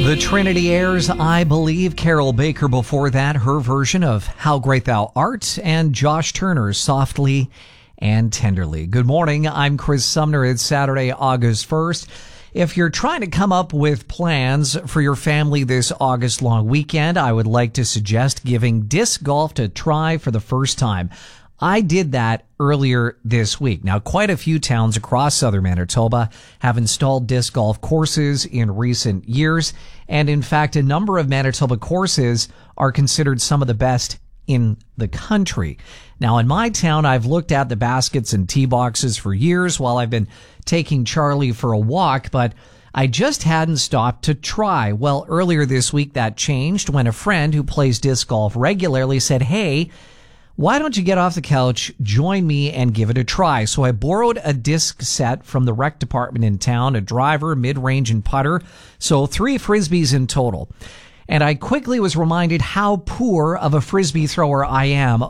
The Trinity airs I Believe. Carol Baker before that, her version of How Great Thou Art, and Josh Turner's Softly and Tenderly. Good morning, I'm Chris Sumner. It's Saturday, August 1st. If you're trying to come up with plans for your family this August long weekend, I would like to suggest giving disc golf a try for the first time. I did that earlier this week. Now, quite a few towns across southern Manitoba have installed disc golf courses in recent years. And in fact, a number of Manitoba courses are considered some of the best in the country. Now, in my town, I've looked at the baskets and tee boxes for years while I've been taking Charlie for a walk, but I just hadn't stopped to try. Well, earlier this week that changed when a friend who plays disc golf regularly said, "Hey, why don't you get off the couch, join me, and give it a try?" So I borrowed a disc set from the rec department in town, a driver, mid-range, and putter. So 3 Frisbees in total. And I quickly was reminded how poor of a Frisbee thrower I am.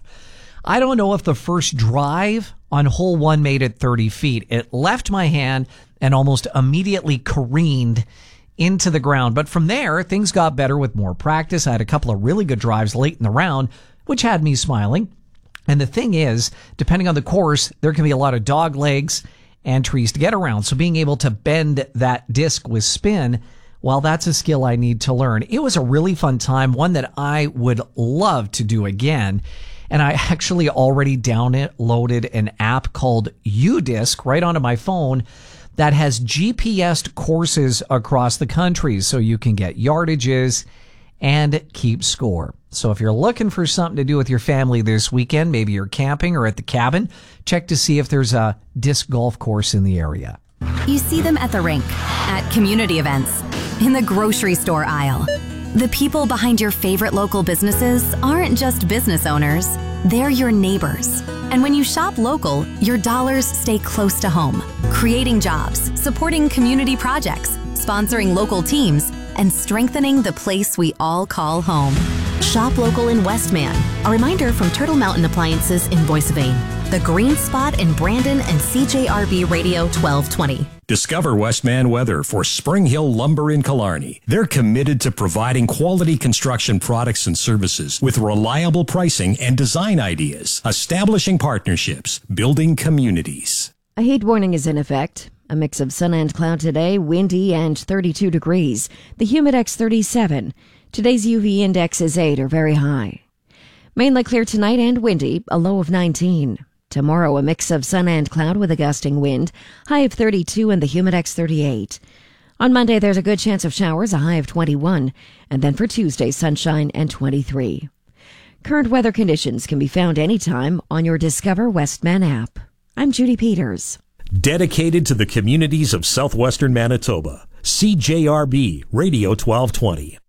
I don't know if the first drive on hole 1 made it 30 feet. It left my hand and almost immediately careened into the ground. But from there, things got better with more practice. I had a couple of really good drives late in the round, which had me smiling. And the thing is, depending on the course, there can be a lot of dog legs and trees to get around. So being able to bend that disc with spin, well, that's a skill I need to learn. It was a really fun time, one that I would love to do again. And I actually already downloaded an app called UDisc right onto my phone that has GPSed courses across the country, so you can get yardages and keep score. So if you're looking for something to do with your family this weekend, maybe you're camping or at the cabin, check to see if there's a disc golf course in the area. You see them at the rink, at community events, in the grocery store aisle. The people behind your favorite local businesses aren't just business owners, they're your neighbors. And when you shop local, your dollars stay close to home, creating jobs, supporting community projects, sponsoring local teams, and strengthening the place we all call home. Shop local in Westman. A reminder from Turtle Mountain Appliances in Boissevain, The Green Spot in Brandon, and CJRB Radio 1220. Discover Westman Weather for Spring Hill Lumber in Killarney. They're committed to providing quality construction products and services with reliable pricing and design ideas, establishing partnerships, building communities. A heat warning is in effect. A mix of sun and cloud today, windy and 32 degrees. The Humidex 37. Today's UV index is 8 or very high. Mainly clear tonight and windy, a low of 19. Tomorrow, a mix of sun and cloud with a gusting wind, high of 32 and the Humidex 38. On Monday, there's a good chance of showers, a high of 21. And then for Tuesday, sunshine and 23. Current weather conditions can be found anytime on your Discover Westman app. I'm Judy Peters. Dedicated to the communities of southwestern Manitoba. CJRB Radio 1220.